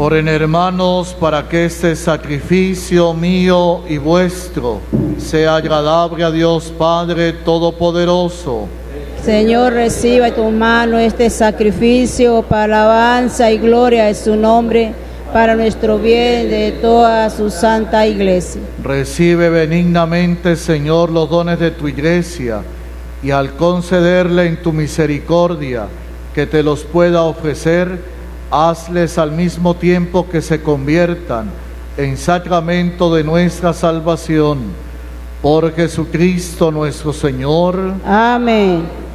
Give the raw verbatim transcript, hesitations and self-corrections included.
Oren, hermanos, para que este sacrificio mío y vuestro sea agradable a Dios Padre Todopoderoso. Señor, reciba en tu mano este sacrificio para alabanza y gloria de su nombre, para nuestro bien de toda su santa iglesia. Recibe benignamente, Señor, los dones de tu iglesia, y al concederle en tu misericordia que te los pueda ofrecer, hazles al mismo tiempo que se conviertan en sacramento de nuestra salvación. Por Jesucristo nuestro Señor. Amén.